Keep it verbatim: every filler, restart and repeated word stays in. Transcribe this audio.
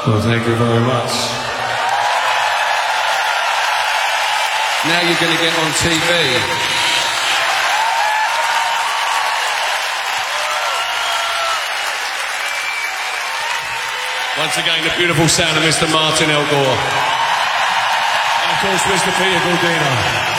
Well, thank you very much. Now you're going to get on T V. Once again, the beautiful sound of Mister Martin Elgore. And of course, Mister Peter Gordino.